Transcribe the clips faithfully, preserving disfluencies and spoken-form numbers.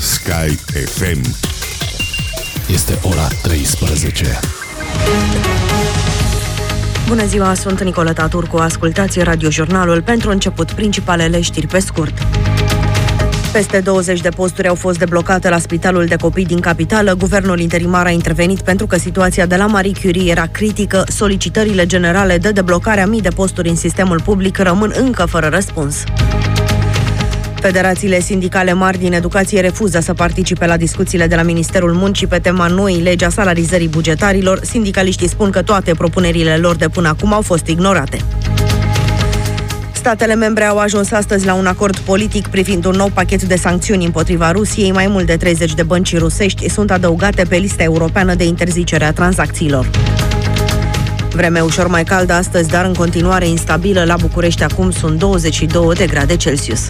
Sky F M. Este ora treisprezece. Bună ziua, sunt Nicoleta Turcu. Ascultați radiojurnalul. Pentru început, principalele știri pe scurt. Peste douăzeci de posturi au fost deblocate la Spitalul de Copii din capitală. Guvernul interimar a intervenit pentru că situația de la Marie Curie era critică. Solicitările generale de deblocare a mii de posturi în sistemul public rămân încă fără răspuns. Federațiile sindicale mari din educație refuză să participe la discuțiile de la Ministerul Muncii pe tema noii legi a salarizării bugetarilor. Sindicaliștii spun că toate propunerile lor de până acum au fost ignorate. Statele membre au ajuns astăzi la un acord politic privind un nou pachet de sancțiuni împotriva Rusiei. Mai mult de treizeci de bănci rusești sunt adăugate pe lista europeană de interzicere a tranzacțiilor. Vreme ușor mai caldă astăzi, dar în continuare instabilă. La București acum sunt douăzeci și două de grade Celsius.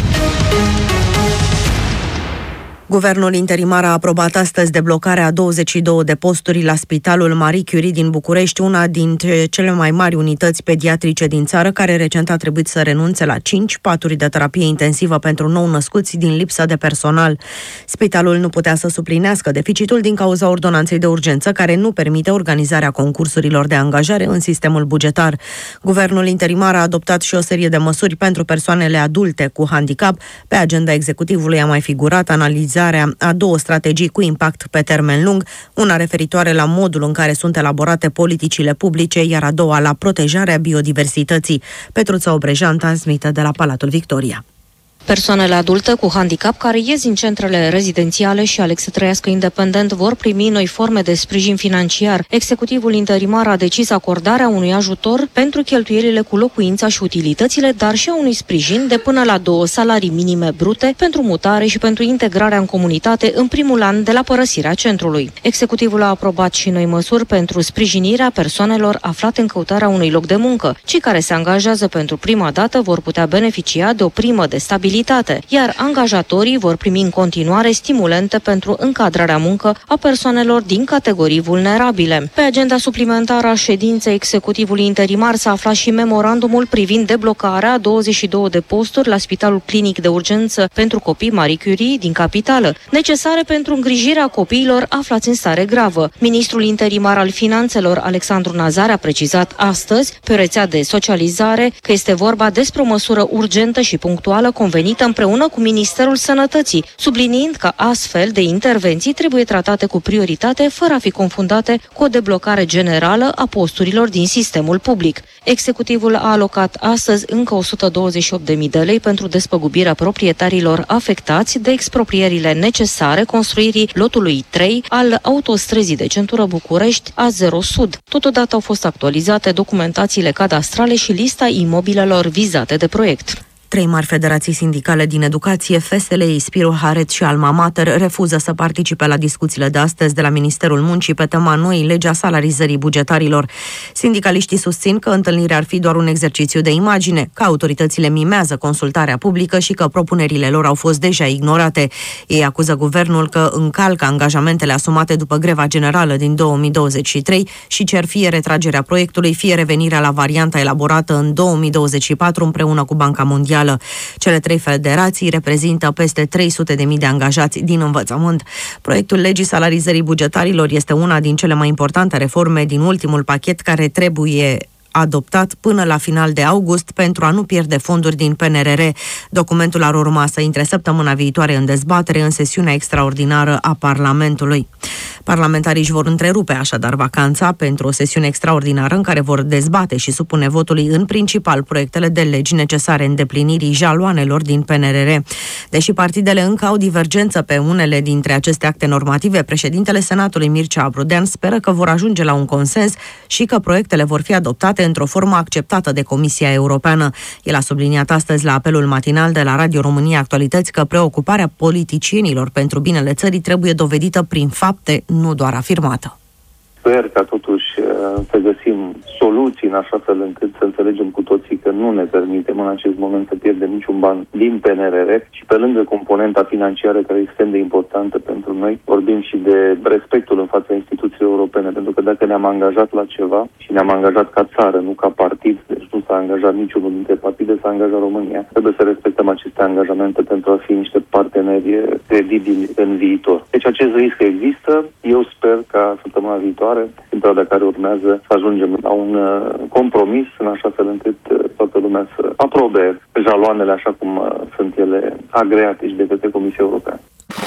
Guvernul interimar a aprobat astăzi deblocarea a douăzeci și două de posturi la Spitalul Marie Curie din București, una dintre cele mai mari unități pediatrice din țară, care recent a trebuit să renunțe la cinci paturi de terapie intensivă pentru nou-născuți din lipsă de personal. Spitalul nu putea să suplinească deficitul din cauza ordonanței de urgență, care nu permite organizarea concursurilor de angajare în sistemul bugetar. Guvernul interimar a adoptat și o serie de măsuri pentru persoanele adulte cu handicap. Pe agenda executivului a mai figurat analizarea a două strategii cu impact pe termen lung, una referitoare la modul în care sunt elaborate politicile publice, iar a doua la protejarea biodiversității. Petruța Obrejan transmite de la Palatul Victoria. Persoanele adulte cu handicap care ies din centrele rezidențiale și aleg să trăiască independent vor primi noi forme de sprijin financiar. Executivul interimar a decis acordarea unui ajutor pentru cheltuielile cu locuința și utilitățile, dar și a unui sprijin de până la două salarii minime brute pentru mutare și pentru integrarea în comunitate în primul an de la părăsirea centrului. Executivul a aprobat și noi măsuri pentru sprijinirea persoanelor aflate în căutarea unui loc de muncă. Cei care se angajează pentru prima dată vor putea beneficia de o primă de stabilitate, iar angajatorii vor primi în continuare stimulente pentru încadrarea muncă a persoanelor din categorii vulnerabile. Pe agenda suplimentară a ședinței executivului interimar s-a aflat și memorandumul privind deblocarea a douăzeci și două de posturi la Spitalul Clinic de Urgență pentru Copii Marie Curie din capitală, necesare pentru îngrijirea copiilor aflați în stare gravă. Ministrul interimar al Finanțelor, Alexandru Nazar, a precizat astăzi pe rețea de socializare că este vorba despre o măsură urgentă și punctuală convenită împreună cu Ministerul Sănătății, subliniind că astfel de intervenții trebuie tratate cu prioritate, fără a fi confundate cu o deblocare generală a posturilor din sistemul public. Executivul a alocat astăzi încă o sută douăzeci și opt de mii de lei pentru despăgubirea proprietarilor afectați de exproprierile necesare construirii lotului trei al autostrăzii de centură București A zero Sud. Totodată au fost actualizate documentațiile cadastrale și lista imobilelor vizate de proiect. Trei mari federații sindicale din educație, F S L, Spiru Haret și Alma Mater, refuză să participe la discuțiile de astăzi de la Ministerul Muncii pe tema noii legi a salarizării bugetarilor. Sindicaliștii susțin că întâlnirea ar fi doar un exercițiu de imagine, că autoritățile mimează consultarea publică și că propunerile lor au fost deja ignorate. Ei acuză guvernul că încalcă angajamentele asumate după greva generală din două mii douăzeci și trei și cer fie retragerea proiectului, fie revenirea la varianta elaborată în două mii douăzeci și patru împreună cu Banca Mondială. Cele trei federații reprezintă peste trei sute de mii de angajați din învățământ. Proiectul legii salarizării bugetarilor este una din cele mai importante reforme din ultimul pachet, care trebuie adoptat până la final de august pentru a nu pierde fonduri din P N R R. Documentul ar urma să intre săptămâna viitoare în dezbatere în sesiunea extraordinară a Parlamentului. Parlamentarii își vor întrerupe așadar vacanța pentru o sesiune extraordinară în care vor dezbate și supune votului în principal proiectele de legi necesare îndeplinirii jaloanelor din P N R R. Deși partidele încă au divergență pe unele dintre aceste acte normative, președintele Senatului Mircea Abrudean speră că vor ajunge la un consens și că proiectele vor fi adoptate într-o formă acceptată de Comisia Europeană. El a subliniat astăzi la apelul matinal de la Radio România Actualități că preocuparea politicienilor pentru binele țării trebuie dovedită prin fapte, nu doar afirmată. Sper ca totuși să găsim soluții în așa fel încât să înțelegem cu toții că nu ne permitem în acest moment să pierdem niciun ban din P N R R și pe lângă componenta financiară care e extrem de importantă pentru noi, vorbim și de respectul în fața instituțiilor europene, pentru că dacă ne-am angajat la ceva și ne-am angajat ca țară, nu ca partid, deci nu s-a angajat niciunul dintre partide, s-a angajat România. Trebuie să respectăm aceste angajamente pentru a fi niște parteneri credibili în viitor. Deci acest risc există. Eu sper ca săptămâna viitoare, în perioada care urmează, să ajungem la un compromis în așa fel încât toată lumea să aprobe jaloanele așa cum sunt ele agreate și de către Comisia Europeană.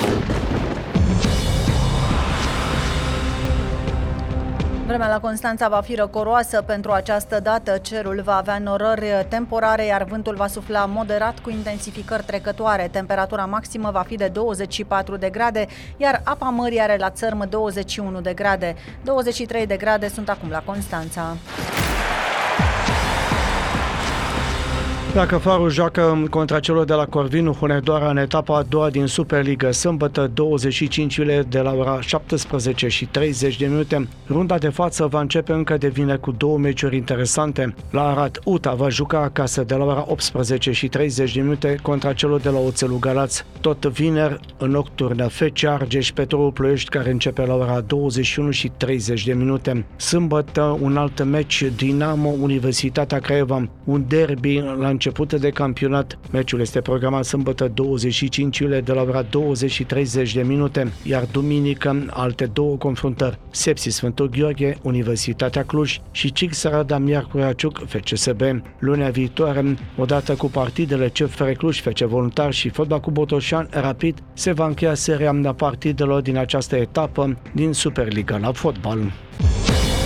Vremea la Constanța va fi răcoroasă pentru această dată. Cerul va avea norări temporare, iar vântul va sufla moderat cu intensificări trecătoare. Temperatura maximă va fi de douăzeci și patru de grade, iar apa mării are la țărm douăzeci și unu de grade. douăzeci și trei de grade sunt acum la Constanța. Dacă Farul joacă contra celor de la Corvinu Hunedoara în etapa a doua din Superliga, sâmbătă douăzeci și cinci iulie de la ora șaptesprezece și treizeci de minute. Runda de față va începe încă de vineri cu două meciuri interesante. La Arad, U T A va juca acasă de la ora optsprezece și treizeci de minute contra celor de la Oțelul Galați. Tot vineri, în nocturnă, F C Argeș Petrolul Ploiești, care începe la ora douăzeci și unu și treizeci de minute. Sâmbătă, un alt meci, Dinamo Universitatea Craiova, un derby la început de campionat. Meciul este programat sâmbătă douăzeci și cinci iulie de la ora douăzeci și treizeci de minute, iar duminică alte două confruntări: Sepsi Sfântul Gheorghe, Universitatea Cluj și C I X Arada Miercurea Ciuc, F C S B. Lunea viitoare, odată cu partidele C F R Cluj, F C Voluntar și Fotbal Club Botoșani Rapid, se va încheia seria partidelor din această etapă din Superliga la fotbal.